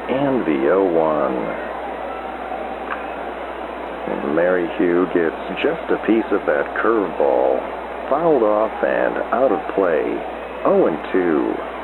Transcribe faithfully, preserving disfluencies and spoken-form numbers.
and the oh one. And Mary Hugh gets just a piece of that curveball, fouled off and out of play. oh and two.